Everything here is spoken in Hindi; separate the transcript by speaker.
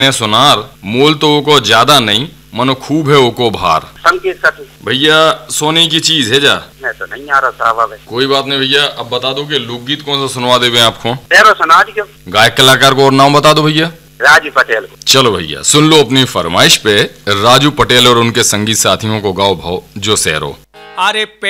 Speaker 1: ने सुनार मोल तो वो को ज्यादा नहीं, मनो खूब है वो को भार।
Speaker 2: संकेत साथी
Speaker 1: भैया सोने की चीज है जा।
Speaker 2: मैं तो नहीं आ रहा साहब।
Speaker 1: कोई बात नहीं भैया, अब बता दो कि लोकगीत कौन सा सुनवा देवे आपको।
Speaker 2: तेरो सुना दी क्यों?
Speaker 1: गायक कलाकार को और नाम बता दो भैया।
Speaker 2: राजू पटेल को।
Speaker 1: चलो भैया सुन लो अपनी फरमाइश पे राजू पटेल और उनके संगीत साथियों को गाओ भाव जो सैरो।
Speaker 3: अरे